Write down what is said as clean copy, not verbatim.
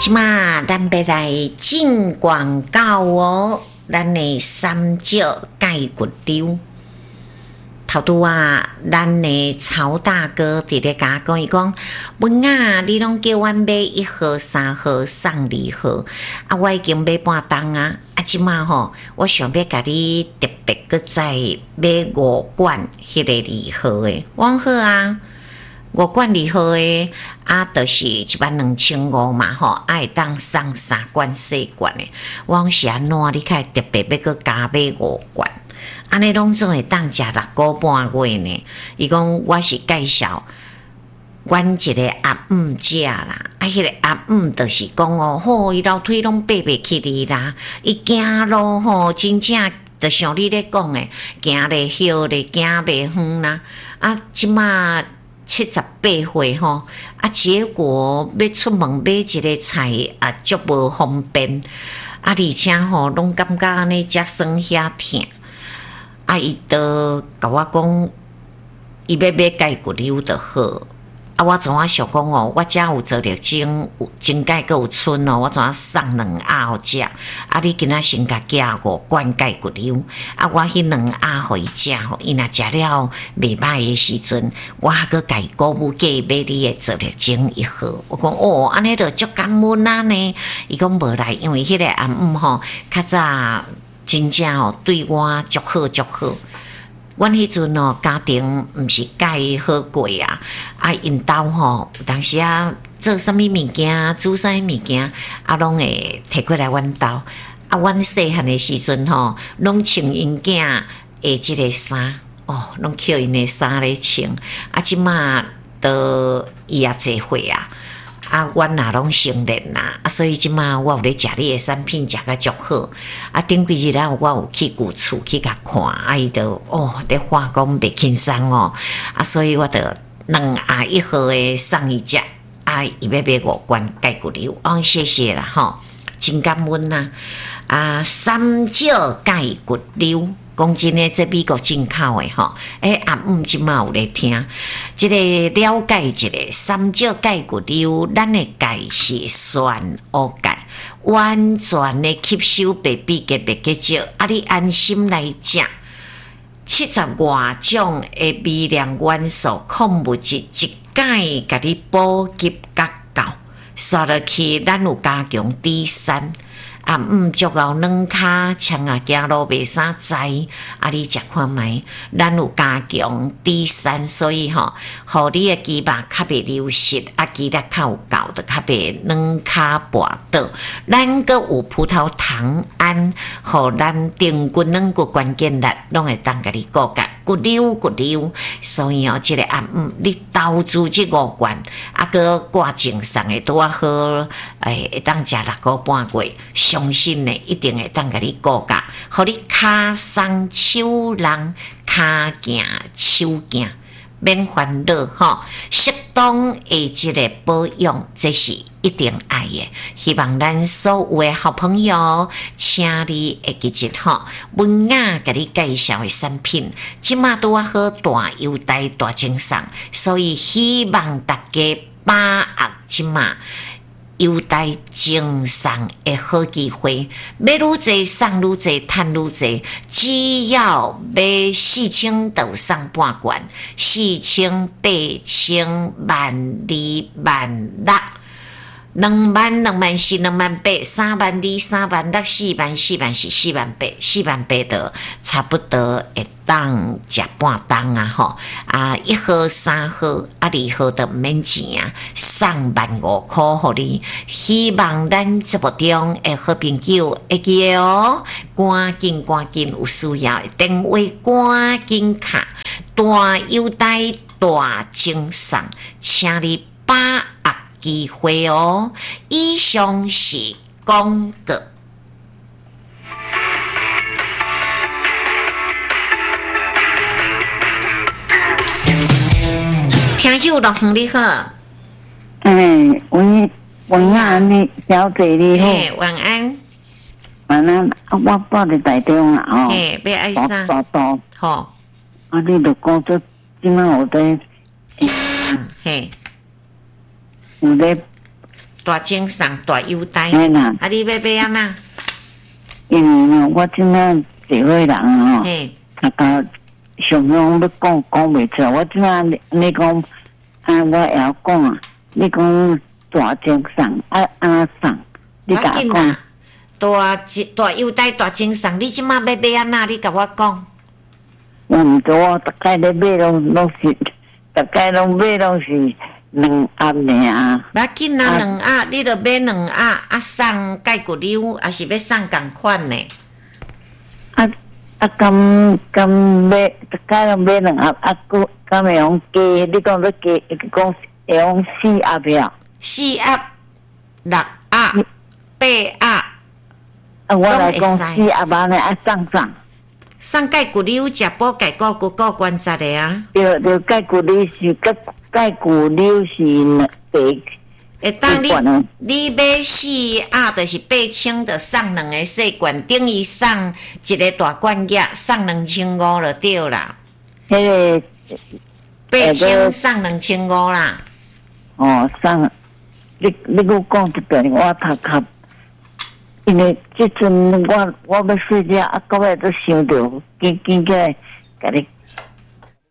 即马咱要来进广告哦，咱的三角盖骨溜。头拄啊，咱的曹大哥伫咧甲讲，伊讲文啊，你拢叫阮买1盒、3盒送2盒，啊，我已经买半冬啊，啊，即马吼，我想要甲你特别搁再买5罐迄个2盒的，我讲好啊，5罐2盒的，啊，就是12500嘛吼，啊，会当送3罐细罐的，我讲是安怎，你较特别要搁加买5罐。安尼拢总会当食6个半月呢。伊讲我是介绍阮一个阿姆食啦，啊，迄个阿姆就是讲哦，吼，伊楼梯拢爬袂起哩啦，伊行路吼，真正就像你咧讲诶，行咧hil咧，行袂远啦。啊，即马78岁吼，啊，结果要出门买一个菜啊，足无方便，啊，而且吼，拢感觉安尼食酸遐疼。啊！伊都甲我讲，伊要买钙骨溜就好。啊！我怎啊想讲哦，我遮有做热精，有精钙阁有剩哦，我怎啊送2盒互食？啊！你今仔先甲寄5罐钙骨溜，啊！我迄2盒互伊食吼，伊若食了袂歹诶时阵，我还阁甲伊鼓舞叫伊买你诶做热精1盒。我讲哦，安尼就足感恩啊呢。伊讲无来，因为迄个阿姆吼较早。真正哦，对我足好足好。阮迄阵哦，家庭毋是介好过啊，啊，因兜吼，有当时啊做啥物物件，煮啥物物件，啊，拢会摕过来阮兜。啊，阮细汉诶时阵吼，拢穿因囝诶即个衫，哦，拢捡因诶衫咧穿。啊，即马都伊也侪岁啊。啊，阮也拢成年啦，啊，所以即马我有咧食你诶产品，食甲足好。啊，顶几日啊，我有去旧厝去甲看，啊，伊就哦，咧话讲袂轻松哦，啊，所以我就2盒1盒诶送伊食，啊，伊要买5罐钙骨溜，哦，谢谢啦吼，真感恩啦，啊，三角钙骨溜。讲真诶，这美国进口诶吼，阿姆即马有咧听，即个了解一下，三角钙骨溜，咱诶钙是酸乌钙，完全诶吸收白比嘅白嘅少，啊，你安心来食。70多种诶微量元素、矿物质，一钙甲你补给甲够，刷落去，咱有加强D3。啊，足够软骹，枪啊，行路袂啥知，啊，你食看觅，咱有加强D3，所以吼，互你诶肌肉较袂流失，啊，肌力较有够，就较袂软骹跋倒。咱阁有葡萄糖胺，互咱定骨软骨关键力，拢会当甲你顾甲骨溜，所以哦，即个你投资即5罐，啊，阁挂正送诶拄啊好，会当食6个半月。相信呢，一定会当甲你顾甲，互你骹松手人，骹行手行，免烦恼吼。适当的即个保养，这是一定爱的。希望咱所有的好朋友，请你会记住吼，文雅甲你介绍的产品，即马拄啊好大优待大精送，所以希望大家把握即马。优待精送的好机会，买愈侪送愈侪，趁愈侪。只要买4000就送半罐，4000、8000、12000、16000。20000、24000、28000、32000、36000、40000、40000是48000就差不多会当食半冬啊吼啊，1盒、3盒啊2盒就毋免钱啊，送15000块互你。希望咱节目中的好朋友会记得哦，赶紧有需要的电话赶紧卡，大优待大精送，请你把握机会哦！以上是广告。听友老兄你好， 晚安，你小姐你好， 晚安， 晚安，我报你台中啦哦， 要爱啥？ 好，啊，你就讲做今晚我在， 嘿。 有咧大精送大优待。 嘿啦， 啊，你要安那？ 因为呢，我即摆社会人吼， 嘿， 大家常常要讲袂出来。我即摆你讲，我会晓讲啊。你讲大精送送，你甲我讲。 大优待大精送，你即马要安那？你甲我讲。 我毋知我大概咧买拢是，大概拢买拢是2盒尔。 不要紧啊，2盒，你著买2盒，啊送解骨溜，还是要送共款呢？ 敢买，大概拢买2盒，佫敢会用加？你讲要加，讲会用4盒了。 4盒、6盒、8盒。 我来讲4盒安尼送上。 送解骨溜，食补钙骨骨骨关节的啊。 对，解骨溜是解骨溜是白。 会当你买4盒，就是8000，就送2个细罐，等于送一个大罐药，送2500就对啦。 迄个 8000送2500啦。 哦，送你给我讲一遍，我头壳。因为即阵我要睡觉，到尾都想着紧起来，甲你